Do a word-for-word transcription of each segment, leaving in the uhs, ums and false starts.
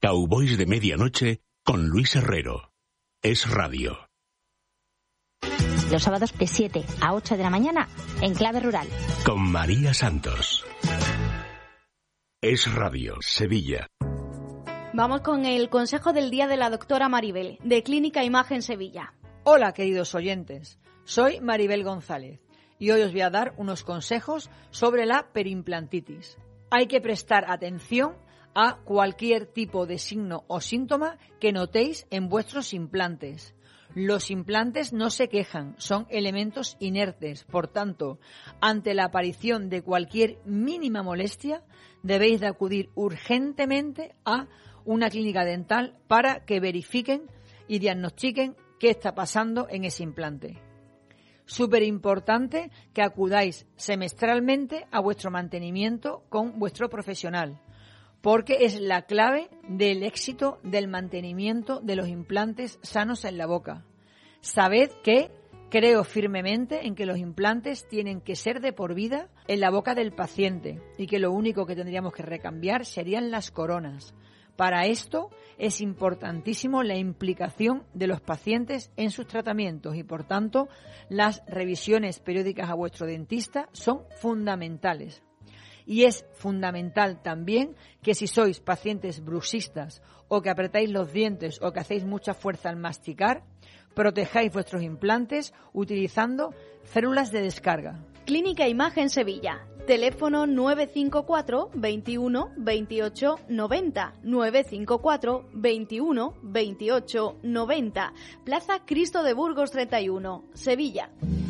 Cowboys de Medianoche con Luis Herrero. Es Radio. Los sábados de siete a ocho de la mañana en Clave Rural. Con María Santos. Es Radio, Sevilla. Vamos con el consejo del día de la doctora Maribel, de Clínica Imagen Sevilla. Hola, queridos oyentes. Soy Maribel González y hoy os voy a dar unos consejos sobre la perimplantitis. Hay que prestar atención a cualquier tipo de signo o síntoma que notéis en vuestros implantes. Los implantes no se quejan, son elementos inertes. Por tanto, ante la aparición de cualquier mínima molestia, debéis de acudir urgentemente a una clínica dental para que verifiquen y diagnostiquen qué está pasando en ese implante. Súper importante que acudáis semestralmente a vuestro mantenimiento con vuestro profesional, porque es la clave del éxito del mantenimiento de los implantes sanos en la boca. Sabed que creo firmemente en que los implantes tienen que ser de por vida en la boca del paciente y que lo único que tendríamos que recambiar serían las coronas. Para esto es importantísimo la implicación de los pacientes en sus tratamientos y, por tanto, las revisiones periódicas a vuestro dentista son fundamentales. Y es fundamental también que si sois pacientes bruxistas o que apretáis los dientes o que hacéis mucha fuerza al masticar, protejáis vuestros implantes utilizando células de descarga. Clínica Imagen Sevilla. Teléfono nueve cinco cuatro, veintiuno, veintiocho, noventa, nueve cinco cuatro, veintiuno, veintiocho, noventa. Plaza Cristo de Burgos treinta y uno, Sevilla.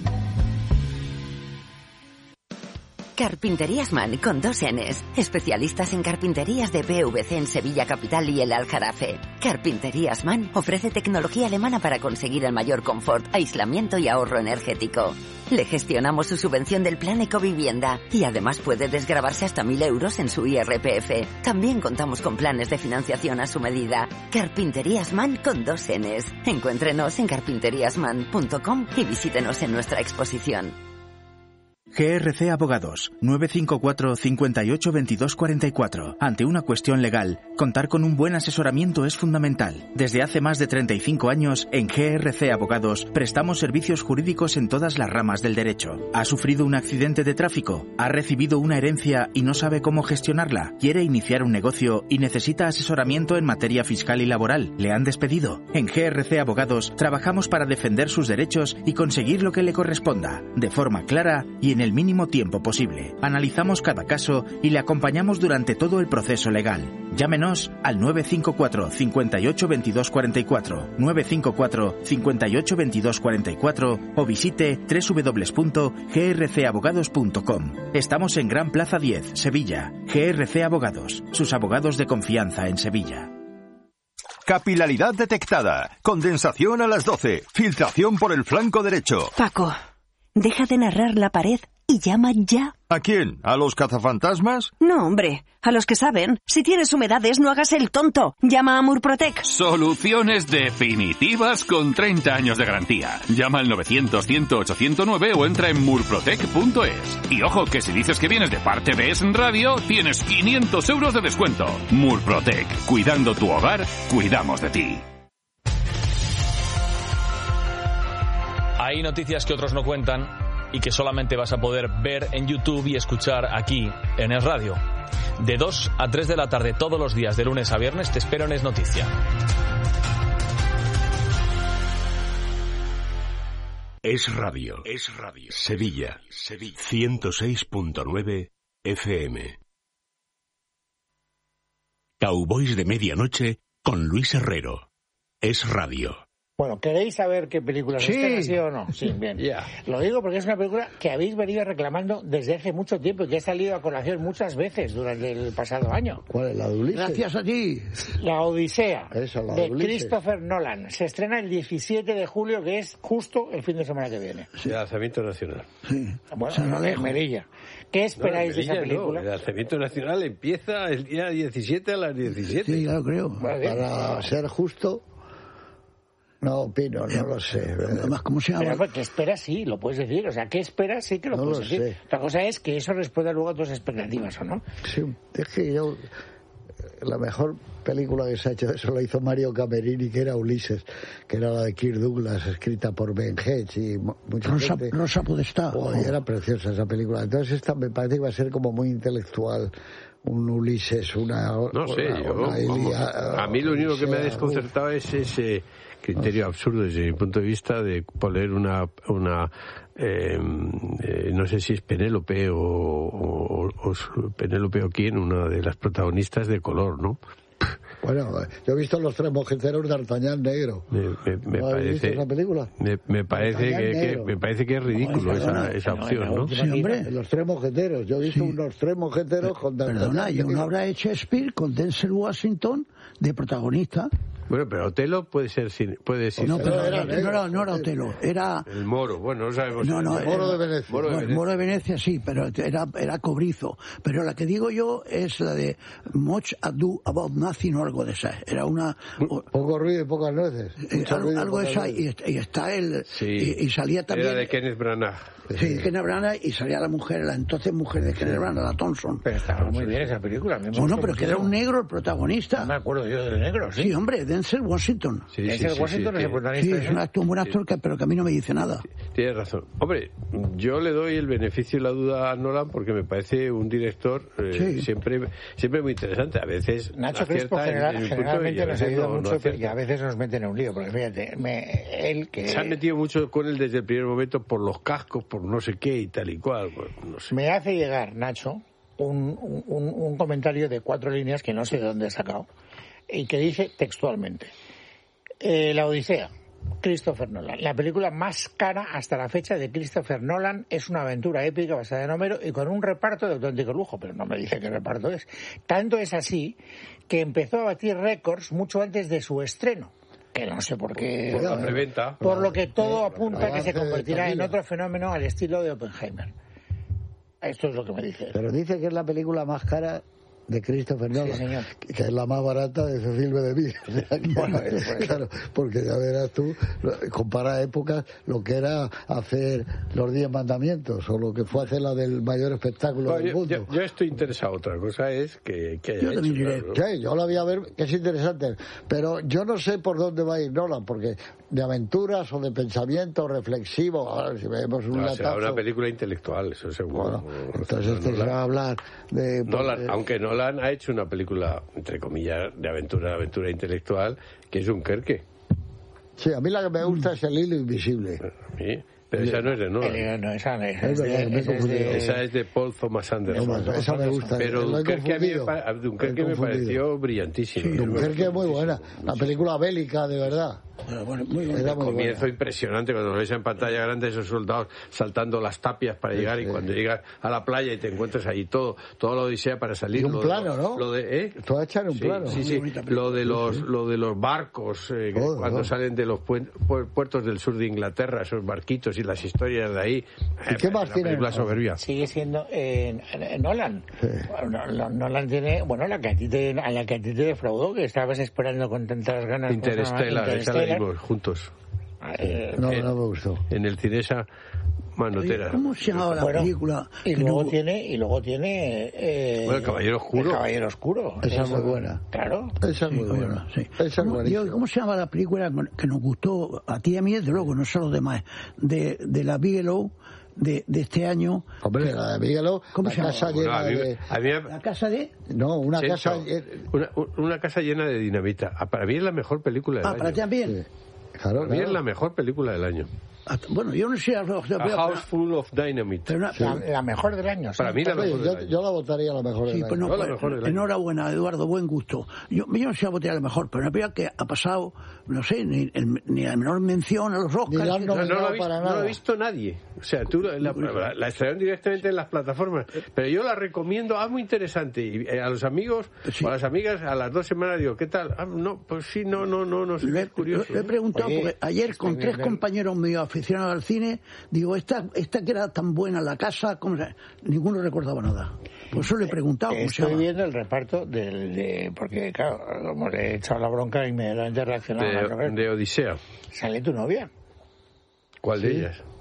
Carpinterías Man con dos N's. Especialistas en carpinterías de P V C en Sevilla Capital y el Aljarafe. Carpinterías Man ofrece tecnología alemana para conseguir el mayor confort, aislamiento y ahorro energético. Le gestionamos su subvención del Plan Ecovivienda y además puede desgravarse hasta mil euros en su I R P F. También contamos con planes de financiación a su medida. Carpinterías Man con dos N's. Encuéntrenos en carpinterías man punto com y visítenos en nuestra exposición. G R C Abogados, nueve cinco cuatro, cinco ocho, veintidós cuarenta y cuatro. Ante una cuestión legal, contar con un buen asesoramiento es fundamental. Desde hace más de treinta y cinco años, en G R C Abogados, prestamos servicios jurídicos en todas las ramas del derecho. ¿Ha sufrido un accidente de tráfico? ¿Ha recibido una herencia y no sabe cómo gestionarla? ¿Quiere iniciar un negocio y necesita asesoramiento en materia fiscal y laboral? ¿Le han despedido? En G R C Abogados, trabajamos para defender sus derechos y conseguir lo que le corresponda, de forma clara y en el mínimo tiempo posible. Analizamos cada caso y le acompañamos durante todo el proceso legal. Llámenos al nueve cinco cuatro, cinco ocho, veintidós cuarenta y cuatro, nueve cinco cuatro, cinco ocho, veintidós cuarenta y cuatro o visite doble u doble u doble u punto g r c abogados punto com. Estamos en Gran Plaza diez, Sevilla. G R C Abogados, sus abogados de confianza en Sevilla. Capilaridad detectada. Condensación a las doce. Filtración por el flanco derecho. Paco, deja de narrar la pared y llama ya. ¿A quién? ¿A los cazafantasmas? No, hombre, a los que saben. Si tienes humedades, no hagas el tonto. Llama a Murprotec. Soluciones definitivas con treinta años de garantía. Llama al novecientos, cien, ocho cero nueve o entra en murprotec punto es. Y ojo, que si dices que vienes de parte de Es Radio, tienes quinientos euros de descuento. Murprotec. Cuidando tu hogar, cuidamos de ti. Hay noticias que otros no cuentan y que solamente vas a poder ver en YouTube y escuchar aquí en Es Radio. De dos a tres de la tarde todos los días, de lunes a viernes, te espero en Es Noticia. Es Radio. Es Radio. Sevilla. Sevilla. ciento seis punto nueve F M. Cowboys de Medianoche con Luis Herrero. Es Radio. Bueno, ¿queréis saber qué película es Sí. esta, sí o no? Sí, bien. Ya. Lo digo porque es una película que habéis venido reclamando desde hace mucho tiempo y que ha salido a colación muchas veces durante el pasado año. ¿Cuál es la de Ulises? Gracias a ti. La Odisea, Esa, la de de Ulises. Christopher Nolan. Se estrena el diecisiete de julio, que es justo el fin de semana que viene. Sí. El lanzamiento nacional. Sí. Bueno, San en Alejo. Melilla. ¿Qué esperáis no, de esa Melilla película? No. El lanzamiento nacional empieza el día diecisiete a las diecisiete. Sí, ya lo creo. Vale. Para ser justo, no opino, no lo sé. Además, ¿cómo se llama? Pero, pues, ¿qué esperas? Sí, lo puedes decir. O sea, ¿qué esperas? Sí que lo No puedes lo decir. sé. Otra cosa es que eso responda luego a tus expectativas, ¿o no? Sí, es que yo la mejor película que se ha hecho de eso la hizo Mario Camerini, que era Ulises, que era la de Kirk Douglas, escrita por Ben Hedges y mucha Rosa, gente. Rosa Podestá. Oh, Oh. Era preciosa esa película. Entonces esta me parece que va a ser como muy intelectual, un Ulises, una... No sé, una, yo, una vamos, Ilia, a mí lo único que me ha Odisea, desconcertado es ese criterio absurdo desde mi punto de vista de poner una... una eh, eh, no sé si es Penélope o, o, o, o Penélope o quién, una de las protagonistas de color, ¿no? Bueno, yo he visto Los Tres Mosqueteros de D'Artagnan negro. Me, me, me ¿No has visto parece, esa película? Me, me parece que, que me parece que es ridículo No, esa, no, esa no, opción, ¿no? Sí, hombre. Los Tres Mosqueteros. Yo he visto Sí. unos Tres Mosqueteros con D'Artagnan Perdona, y una negro. obra de Shakespeare con Denzel Washington de protagonista. Bueno, pero Otelo puede ser sin- puede ser No, pero era no, negro, no era, no era Otelo, era... el Moro, bueno, no sabemos. No, no, el Moro era- de Venecia. Moro de bueno, Venecia. Moro de Venecia sí, pero era, era cobrizo. Pero la que digo yo es la de Much Ado About Nothing o algo de esa. Era una... o- Poco ruido y pocas nueces. eh, Mucho algo, ruido y algo de pocas esa nueces. y, y está el... Sí. Y, y salía también... Era de Kenneth Branagh. Sí, Kenneth Branagh, y salía la mujer, la entonces mujer de Kenneth Branagh, la Thompson. Pero estaba muy bien esa película. me Bueno, gustó pero que era un muchísimo. negro el protagonista. No me acuerdo yo del negro, sí. Sí, hombre, Denzel Washington. Sí, sí, Denzel sí, Washington sí, es el que- protagonista. Sí, es un actor, un buen actor, que, pero que a mí no me dice nada. Tienes razón. Hombre, yo le doy el beneficio y la duda a Nolan porque me parece un director eh, Sí. siempre siempre muy interesante. A veces Nacho Crespo acierta en- general- en mi punto y generalmente a nos veces ayuda no- no mucho acierta. y a veces nos mete en un lío, porque fíjate, me, él que... Se han metido mucho con él desde el primer momento por los cascos, por no sé qué y tal y cual. Pues, no sé. Me hace llegar, Nacho, un, un, un comentario de cuatro líneas que no sé de dónde he sacado y que dice textualmente: eh, La Odisea, Christopher Nolan. La película más cara hasta la fecha de Christopher Nolan, es una aventura épica basada en Homero y con un reparto de auténtico lujo, pero no me dice qué reparto es. Tanto es así que empezó a batir récords mucho antes de su estreno. Que no sé por qué. Por la preventa. Por lo que todo apunta que se avance de convertirá en taquilla. otro fenómeno al estilo de Oppenheimer. Esto es lo que me dice. Pero dice que es la película más cara de Christopher Nolan, Sí, señor. que es la más barata de Cecil B. DeMille. O sea, que- Bueno, es por eso. claro, porque ya verás tú, lo- compara épocas, lo que era hacer los Diez Mandamientos o lo que fue hacer la del mayor espectáculo Bueno, del yo, mundo. yo- yo estoy interesado. Otra cosa es que, que haya Yo también hecho, diré. claro. Sí, yo la voy a ver, que es interesante, pero yo no sé por dónde va a ir Nolan, porque de aventuras o de pensamiento reflexivo, ahora si vemos un No, será latazo, una película intelectual, eso seguro. bueno, entonces este se Nolan- va a hablar de... Nolan, de- aunque Nolan ha hecho una película, entre comillas, de aventura, de aventura intelectual, que es Dunkerque. Sí, a mí la que me gusta es El Hilo Invisible. A mí, pero esa no es de Nolan. Eh, no, esa, esa Es es, verdad, de, me he esa es confundido. de- Esa es de Paul Thomas Anderson. No, esa me gusta. Pero lo he Dunkerque, a mí me, confundido. pa- a Dunkerque Lo he me confundido. pareció brillantísimo. Dunkerque es muy buena. La película bélica, de verdad. Bueno, bueno, muy bien. Era El muy comienzo buena. impresionante cuando lo ves en pantalla grande, esos soldados saltando las tapias para llegar, y cuando llegas a la playa y te encuentras ahí todo, todo la odisea para salir. Y un lo de- plano, ¿no? Lo de, ¿eh? Todo hecho en un Sí, plano. sí, sí. Lo de los, lo de los barcos, eh, que Todo, cuando todo. salen de los puen- pu- puertos del sur de Inglaterra, esos barquitos y las historias de ahí. ¿Y qué más Una tiene? película soberbia. Sigue siendo eh, eh, Nolan. Bueno, no- Nolan tiene, bueno, la que a ti te, a la que a ti te defraudó, que estabas esperando con tantas ganas. Interstellar, esa la vimos juntos. Eh, No, en, no me gustó. en el Cinesa Manotera. ¿Cómo se llamaba la Bueno, película? Y que luego no- tiene, y luego tiene eh, Bueno, El Caballero Oscuro. El Caballero Oscuro. Esa es muy buena. Claro. Esa es Sí, muy cómo buena. no, sí. Esa es ¿Cómo, buenísima. Diego, ¿cómo se llama la película que nos gustó a ti y a mí, desde luego, no sé a los demás, de, de la Bigelow de, de este año? Hombre, la de Bigelow, ¿Cómo la se llama? casa Bueno, llena a mí, de... a mí me- ¿La casa de...? No, una Chencho, casa... una, una casa llena de dinamita. Ah, para mí es la mejor película del Ah, año. para ti también. Claro, Para mí claro. es la mejor película del año. Hasta- bueno, yo no sé... o sea, A pero- House Full of Dynamite. pero una- La, la mejor del año. sí. Para mí la Sí, mejor del yo, año. yo la votaría la mejor Sí, del pues año. no, No, la pues, mejor del año. enhorabuena, Eduardo, buen gusto. Yo, yo no sé a votar a la mejor, pero una película que ha pasado, no sé, ni, el- ni la menor mención a los Oscars. Ni la han que- No, no, lo nominado ha visto, para no lo ha nada. visto nadie. O sea, tú la, la, la extrajeron directamente en las plataformas. Pero yo la recomiendo, ah, muy interesante. Y eh, a los amigos Sí. o a las amigas, a las dos semanas digo, ¿qué tal? Ah, no, pues sí, no, no, no, no sé, Le, es curioso. le he preguntado, Oye, porque ayer estoy con tres viendo- compañeros míos aficionados al cine, digo, esta, esta que era tan buena la casa, ¿cómo se-? Ninguno recordaba nada. Por eso le he preguntado cómo se Estoy llama. viendo el reparto del, de, porque claro, como le he echado la bronca inmediatamente reaccionado. De, de Odisea. Sale tu novia. ¿Cuál de ellas?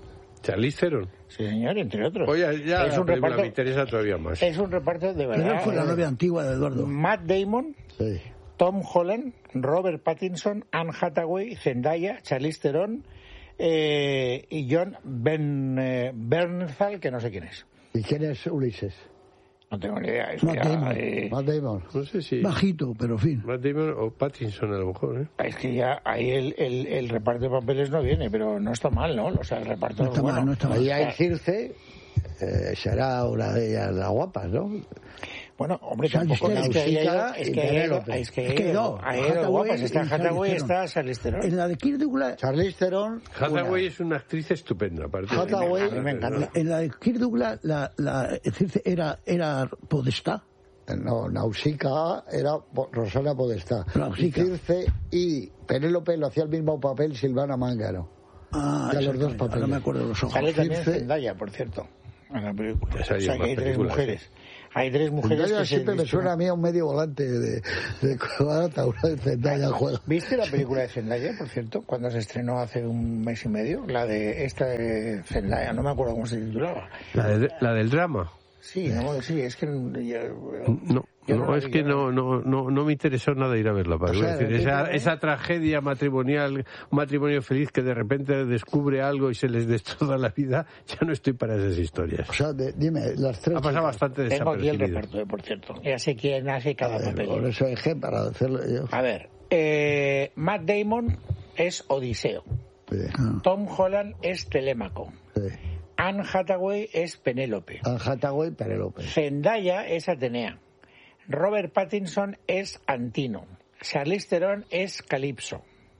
Charlize Theron. Sí, señor, entre otros. Oye, ya es la un película reparto, me interesa todavía más. Es un reparto de verdad. Pero fue la novia antigua de Eduardo. Matt Damon, sí. Tom Holland, Robert Pattinson, Anne Hathaway, Zendaya, Charlize Theron eh, y John Ben, eh, Bernthal, que no sé quién es. ¿Y quién es Ulises? No tengo ni idea. Es Matt que, Damon. eh, Matt Damon. No sé si... Bajito, pero fin. Matt Damon o Pattinson a lo mejor, ¿eh? Es que ya ahí el, el, el reparto de papeles no viene, pero no está mal, ¿no? O sea, el reparto No está bueno. mal, no está mal. Ahí hay Circe, eh, será una de ellas las guapas, ¿no? Bueno, hombre, Charlize tampoco es que haya ido, Theron es y que haya ido, Penélope. es que Es que no, ha ido Hathaway guapas, está y Charlize Hathaway, Theron. está Charlize Theron. En la de Kirk Douglas, Charlize Theron. Hathaway una. es una actriz estupenda, aparte. Hathaway, A mí me encanta. en la de Kirk Douglas, la, la, Circe era, era Podestá. No, Nausicaa era Po- Rosana Podestá. Nausicaa. Y Circe y Penélope lo hacía el mismo papel Silvana Mángaro. Ah, Ya los dos exactamente. papeles. Ahora me acuerdo de los ojos. Sale también Circe. Zendaya, por cierto, en la película. Esa O sea, hay que hay más tres películas, mujeres. Hay tres mujeres Zendaya que se siempre me visten- suena a mí a un medio volante de, de Cuadrata, una de Zendaya juega. ¿Viste la película de Zendaya, por cierto, cuando se estrenó hace un mes y medio? La de esta de Zendaya, no me acuerdo cómo se titulaba. La, de- la del drama. Sí, no, sí, es que... ya- No, Yo no no, la es vi, que yo no, no, no, no me interesó nada ir a verla. Para O sea, decir, el esa, título, ¿eh? esa tragedia matrimonial, un matrimonio feliz que de repente descubre algo y se les destroza la vida, ya no estoy para esas historias. O sea, de- dime, las tres. Ha pasado chicas. bastante Tengo aquí el desapercibido. reparto, eh, por cierto. Ya sé quién hace cada A ver, papel. por eso dejé para hacerlo yo. A ver, eh, Matt Damon es Odiseo. Sí, Tom Holland es Telémaco. sí. Anne Hathaway es Penélope. Anne Hathaway, Penélope. Zendaya es Atenea. Robert Pattinson es Antino. Charlize Theron es Calipso.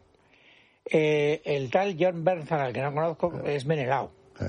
Eh, el tal John Bernthal, al que no conozco, es Menelao. Eh.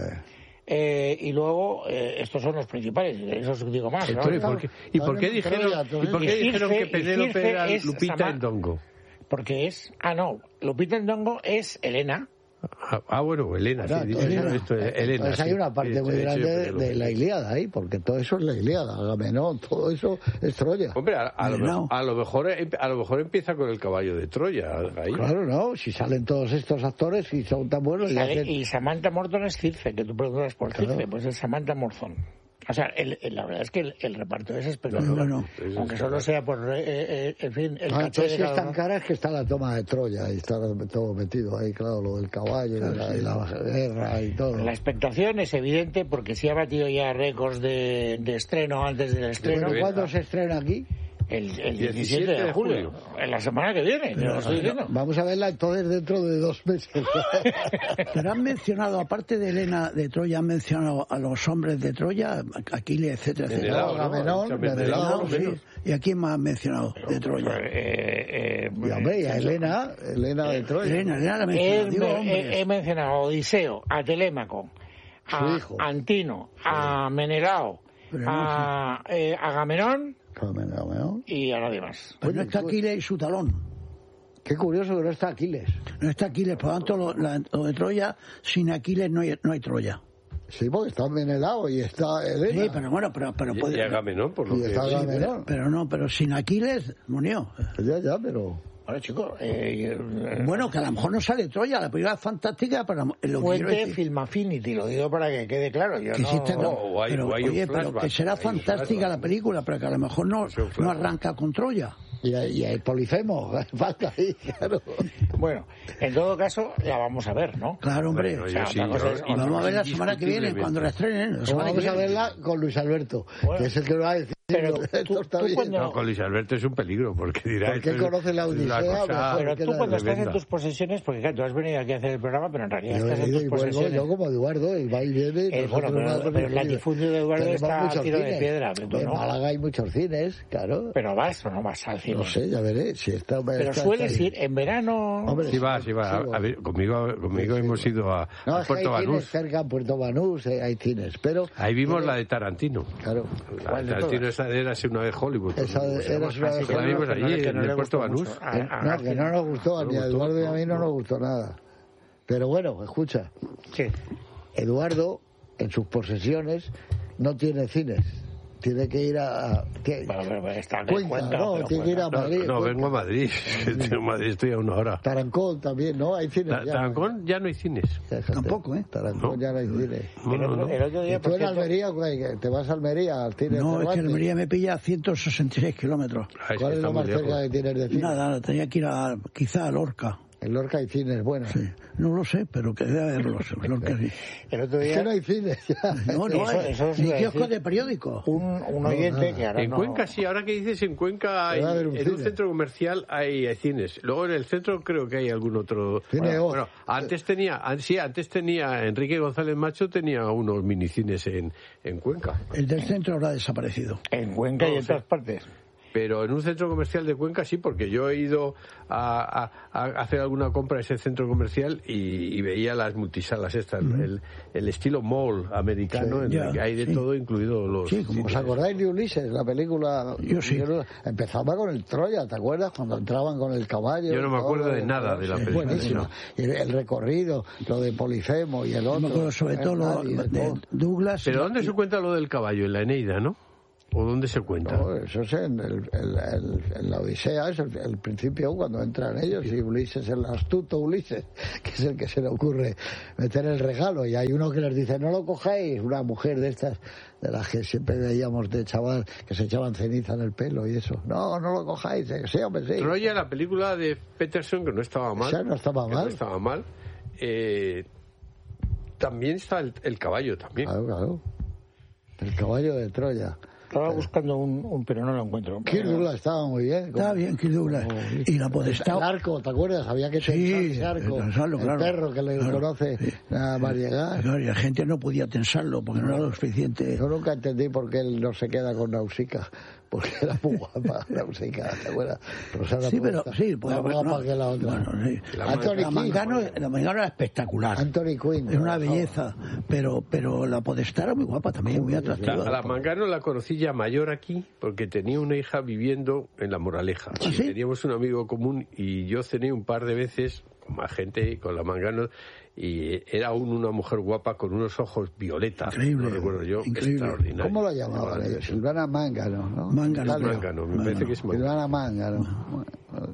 Eh, y luego, eh, estos son los principales, eso os digo más. ¿no? Pero, ¿y por qué, y por qué dijeron, ¿y por qué Y dijeron Circe- que Penélope y Circe era es Lupita Sama- Ndongo? Porque es... Ah, no, Lupita Ndongo es Elena. Ah, ah, bueno, Elena, Ahora, sí, dice Elena. esto, eh, Elena. Entonces hay sí. una parte Sí, muy sí, sí, grande Penélope. de la Ilíada ahí, porque todo eso es la Ilíada, Agamenón, todo eso es Troya. Hombre, a, a lo, No. mejor- a, lo mejor, a lo mejor empieza con el caballo de Troya. Ahí. Claro, no, si salen todos estos actores y son tan buenos y Sale- hacen... y Samantha Morton es Circe, que tú preguntas por Claro. Circe, pues es Samantha Morton. O sea, el- el- la verdad es que el, el reparto es espectacular. Bueno, Aunque solo sea por, eh, eh, en fin, el Ah, caché entonces de si cada están uno. caras que está la toma de Troya y está todo metido ahí, claro, lo del caballo y la, y la guerra y todo. La expectación es evidente porque si ha batido ya récords de, de estreno antes del estreno. Bueno, ¿cuándo se estrena aquí? El, el diecisiete de julio, en la semana que viene, te lo estoy diciendo. Vamos a verla entonces dentro de dos meses. Pero han mencionado, aparte de Helena de Troya, han mencionado a los hombres de Troya, Aquiles, etcétera, etcétera. Menelao, ¿no? Agamenón, Menelao, Menelao, sí. sí. ¿Y a quién más han mencionado de Troya? Eh, eh, Y hombre, y a Elena, Elena de Troya. Elena, Elena la he, mencionado, digo, he- hombres. he mencionado a Odiseo, a Telémaco, Su a hijo. Antino, a Menelao, Pero no, a eh, Agamenón Agamenón. y a nadie más. Pues no está Aquiles y su talón. Qué curioso que no está Aquiles. No está Aquiles, por lo tanto, lo, la- lo de Troya, sin Aquiles no hay, no hay Troya. Sí, porque está Menelao y está Elena. Sí, pero bueno, pero, pero Y, puede... y Agamenón, por lo Y que... está Sí, Agamenón. pero, pero no, pero sin Aquiles, murió. Ya, ya, pero... Bueno, chicos, eh, eh, Bueno, que a lo mejor no sale Troya, la película es fantástica, pero lo que quiero fuente decir... Film Affinity, lo digo para que quede claro. Yo Que no, existe, no, o hay- pero, o hay un oye, pero flashback, que será hay un fantástica flashback. la película, pero que a lo mejor no, Sí, un no flashback. arranca con Troya. Y, y el Polifemo, falta ahí, claro. Bueno, en todo caso, la vamos a ver, ¿no? Claro, hombre. Bueno, o sea, yo sí, otra cosa yo- es- Y vamos a ver la semana que viene, cuando la estrenen. La Pues semana que vamos a viene. verla con Luis Alberto, Bueno. que es el que nos va a decir. Pero esto tú- está tú bien. cuando- No, con Luis Alberto es un peligro, porque dirá... ¿Por qué esto es conoce la una Odisea? cosa Mejor Pero que tú la cuando estás en tremenda. tus posesiones, porque claro, tú has venido aquí a hacer el programa, pero en realidad Yo he estás en venido tus y vuelvo, posesiones. yo como Eduardo, y va y viene. Eh, nosotros bueno, pero- nada pero el coincide. latifundio de Eduardo Tenemos está a muchos tiro de cines. piedra, pero tú En no. Málaga hay muchos cines, claro. Pero vas o no vas al cine. No sé, ya veré. Si está, Pero está- sueles está- ir en verano. Hombre, Sí va, sí va. sí, A, a ver, conmigo, conmigo hemos ido a, No, a es que hay Puerto cines Banús. cerca en Puerto Banús, eh, hay cines, pero... Ahí vimos pero- la de Tarantino. Claro. La ¿Cuál de de Tarantino todas? esa era así una vez Hollywood. Esa de- Se llama. era una Así vez que la vimos Hollywood, allí, que no en le el Puerto gustó Banús. mucho. A- Que- a no, García. que no nos gustó, No ni a gustó, Eduardo y a mí no no. nos gustó nada. Pero bueno, escucha, Sí. Eduardo, en sus posesiones, no tiene cines. tiene que ir a... Que, bueno, pero está en Cuenca, Cuenca, no, pero tiene que ir a Madrid. No, no Cuenca. vengo a Madrid. En Madrid estoy a una hora. Tarancón también, ¿no? Hay cines Ta- ya. Tarancón ya no hay cines. Fíjate, Tampoco, ¿eh? Tarancón No. ya no hay cines. No, no, no. El otro día, ¿Y por tú en cierto, Almería, güey, que te vas a Almería al cine? No, es que Cervantes? Almería me pilla a ciento sesenta y seis kilómetros. Ah, es ¿Cuál que es está lo muy más cerca lejos. que tienes de cine? Nada, tenía que ir a, quizá a Lorca. En Lorca hay cines buenos. Sí. No lo sé, pero que debe haberlos. En Lorca sí. el otro Es día que no hay cines ya. No, no Eso- hay. eso os Ni iba a kioscos decir. de periódico. un, un No, oyente nada. que ahora En no... Cuenca, sí, ahora que dices en Cuenca, hay, Debe haber un en un cine. centro comercial hay, hay cines. Luego en el centro creo que hay algún otro. Cine Bueno, Oz. bueno, antes tenía, an- sí, antes tenía, Enrique González Macho tenía unos minicines en, en Cuenca. El del centro habrá desaparecido. En Cuenca y No, en sí. todas partes. Pero en un centro comercial de Cuenca sí, porque yo he ido a, a- a hacer alguna compra a ese centro comercial y, y veía las multisalas estas, el, el estilo mall americano, Sí, en ya, el que hay de sí. todo, incluido los... Sí, como ¿Os acordáis de Ulises, la película? Yo sí. no- empezaba con el Troya, ¿te acuerdas? Cuando entraban con el caballo. Yo no me todo, acuerdo de nada de la sí, película, Buenísima. no. Y el, el recorrido, lo de Polifemo y el otro. Yo me acuerdo sobre todo lo Hernán y el de todo. Douglas. Pero ¿dónde se cuenta lo del caballo? En la Eneida, ¿no? ¿O dónde se cuenta? No, eso es en, el, el- el- en la Odisea, es el, el principio cuando entran ellos y Ulises, el astuto Ulises, que es el que se le ocurre meter el regalo y hay uno que les dice no lo cojáis, una mujer de estas, de las que siempre veíamos de chaval, que se echaban ceniza en el pelo y eso, no, no lo cojáis, sí, hombre, sí. Troya, la película de Peterson, que no estaba mal. Esa no estaba que mal. No estaba mal. Eh, también está el, el caballo, también. Claro, claro. El caballo de Troya. Estaba buscando un, un pero no lo encuentro. Kirk Douglas estaba muy bien. Estaba bien, Kirk Douglas. Y la Podestá. El arco, ¿te acuerdas? Había que tensar Sí, ese arco. tensarlo, el claro. perro que le Claro. conoce a Mariegar. Claro, y la gente no podía tensarlo porque no era lo suficiente. Yo nunca entendí por qué él no se queda con Nausicaa, porque era muy guapa Nausicaa, ¿te acuerdas? Rosana Sí, pero Podestá. sí, pues, más bueno, guapa que la otra. bueno, sí. La La Anthony Quinn. Mangano, la Mangano era espectacular. Anthony Quinn. Es una ¿no? belleza, pero pero la Podestá era muy guapa también, muy atractiva. La, a la Mangano la conocí ya mayor aquí porque tenía una hija viviendo en La Moraleja. ¿Ah, sí? Teníamos un amigo común y yo cené un par de veces con más gente, con la Mangano, y era aún una mujer guapa con unos ojos violeta. Increíble, lo recuerdo yo, increíble. extraordinario. ¿Cómo la llamaban ellos? Silvana Mángano, ¿no? Mángano, Italia. Mangano, me parece que es Mangano. Silvana Mángano.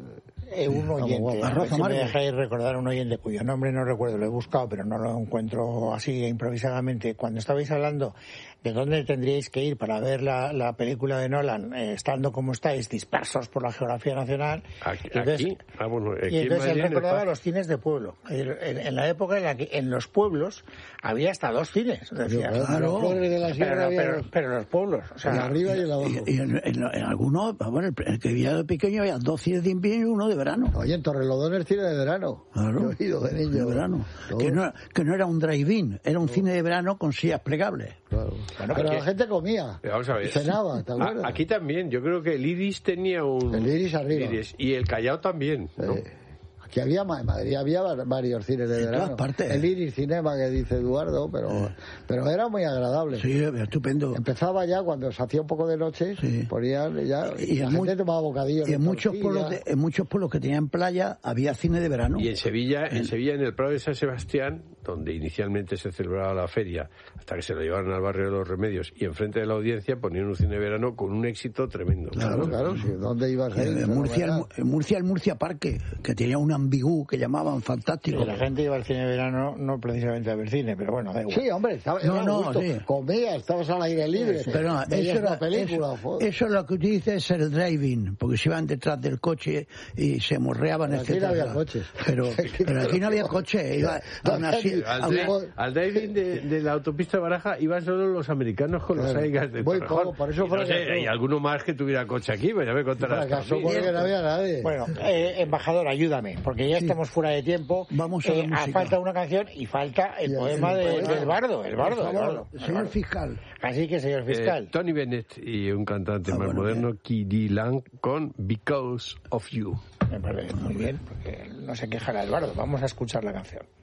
Eh, un Vamos, oyente, vamos. a ver Arroz si me amargo. dejáis recordar un oyente cuyo nombre no recuerdo, lo he buscado, pero no lo encuentro así improvisadamente. Cuando estabais hablando de dónde tendríais que ir para ver la, la película de Nolan, eh, estando como estáis, dispersos por la geografía nacional, Aquí, entonces, aquí, ah, bueno, aquí y en entonces él Madrid, en el recordaba parque. los cines de pueblo. En, en la época en la que en los pueblos había hasta dos cines, decía. Claro. En Flores de la Sierra pero, había pero, dos. pero en los pueblos, o sea, En arriba y en abajo. Y, y en, en- en algunos, bueno, el, el que vivía de pequeño había dos cines de invierno y uno de verano. Oye, en Torrelodones el cine de verano. Claro. Yo he ido de niño. De verano. Todo. Que no, que no era un drive-in, era un cine de verano con sillas plegables. Claro. Bueno, pero aquí- la gente comía. Pero vamos a ver. Y cenaba, ¿te acuerdas? A- Aquí también, yo creo que el Iris tenía un... El Iris arriba. Iris, y el Callao también, ¿no? Eh, Aquí había, en Madrid había va- varios cines de En verano. todas partes. El Iris Cinema que dice Eduardo, pero, pero era muy agradable. Sí, estupendo. Empezaba ya cuando se hacía un poco de noche, Sí. ponían ya, Y la en gente mu- tomaba bocadillos. Y de en muchos, tortilla. pueblos de- en muchos pueblos que tenían playa había cine de verano. Y en Sevilla, en Sevilla, en el Prado de San Sebastián, donde inicialmente se celebraba la feria, hasta que se lo llevaron al barrio de los Remedios, y enfrente de la audiencia ponían un cine de verano con un éxito tremendo. Claro, claro, sí. ¿Dónde ibas a ir? En Murcia, el, en Murcia, el Murcia Parque, que tenía un ambigú que llamaban fantástico. que la gente iba al cine de verano no precisamente a ver cine, pero bueno, da igual. Sí, hombre, estaba, No, era no, gusto. sí. Comía, estabas al aire libre. Pero no, veías eso, una es- película. eso, joder. eso es lo que utiliza es el driving, porque se iban detrás del coche y se morreaban, Pero aquí no etcétera. había coches. Pero, pero aquí no había coche. Iba, aún así, Al, aún- dri- al driving de, de la autopista de Baraja iban solo los americanos con los Claro. Aigas de Muy Torrejón. poco, por eso Y no fracasó. sé, y alguno más que tuviera coche aquí, pues ya me contarás. Fracasó también. porque no había nadie. Bueno, eh, embajador, ayúdame, porque ya estamos fuera de tiempo. Vamos a la Eh, música. falta una canción y falta el Y el- poema el de- poema. del bardo, el bardo, por el favor, bardo. el señor bardo. fiscal. Así que, señor Eh, fiscal. Tony Bennett y un cantante Ah, más bueno, moderno, Kiddy Lang, con Because of You. Me parece muy bien, porque no se quejará el bardo. Vamos a escuchar la canción.